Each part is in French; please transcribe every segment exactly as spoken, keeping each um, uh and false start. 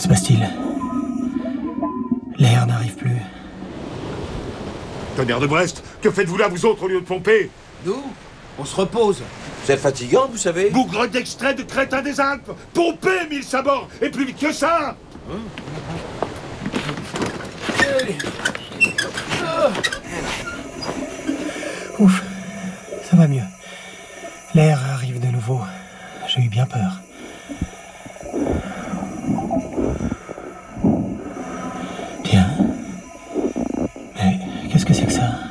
se passe-t-il? L'air n'arrive plus. Tonnerre de Brest, que faites-vous là, vous autres, au lieu de pomper? Nous, on se repose. C'est fatigant, vous savez. Bougre d'extrait de crétin des Alpes. Pompez, mille sabords, et plus vite que ça. Ouf, ça va mieux. L'air arrive de nouveau. J'ai eu bien peur. Tiens. Mais qu'est-ce que c'est que ça?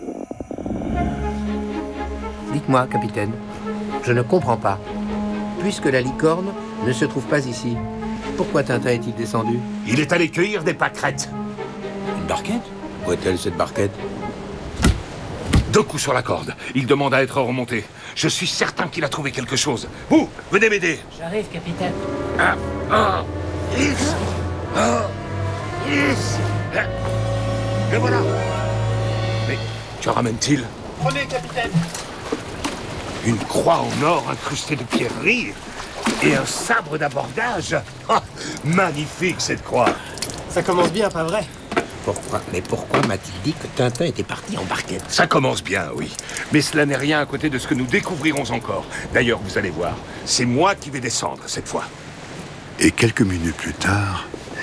Dites-moi, capitaine, je ne comprends pas. Puisque la licorne ne se trouve pas ici, pourquoi Tintin est-il descendu? Il est allé cueillir des pâquerettes. Une barquette? Où est-elle, cette barquette? Deux coups sur la corde. Il demande à être remonté. Je suis certain qu'il a trouvé quelque chose. Vous, venez m'aider. J'arrive, capitaine. Ah, ah, yes, ah, yes. Et voilà. Mais que ramène-t-il? Prenez, capitaine. Une croix en or incrustée de pierreries et un sabre d'abordage. Ah, magnifique, cette croix. Ça commence bien, pas vrai? Pourquoi? Mais pourquoi m'a-t-il dit que Tintin était parti en barquette? Ça commence bien, oui. Mais cela n'est rien à côté de ce que nous découvrirons encore. D'ailleurs, vous allez voir, c'est moi qui vais descendre cette fois. Et quelques minutes plus tard...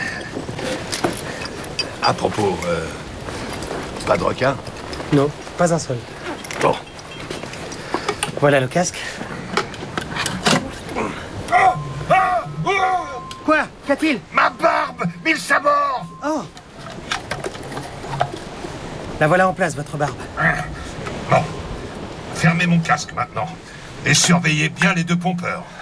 À propos, euh, pas de requin? Non, pas un seul. Bon. Voilà le casque. Quoi? Qu'a-t-il? Ma barbe, mille sabords. Oh! La voilà en place, votre barbe. Bon, fermez mon casque maintenant. Et surveillez bien les deux pompeurs.